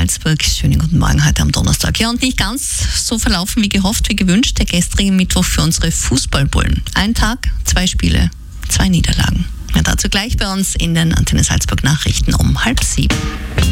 Salzburg. Schönen guten Morgen heute am Donnerstag. Ja, und nicht ganz so verlaufen wie gehofft, wie gewünscht, der gestrige Mittwoch für unsere Fußballbullen. Ein Tag, 2 Spiele, 2 Niederlagen. Ja, dazu gleich bei uns in den Antenne Salzburg Nachrichten um 6:30.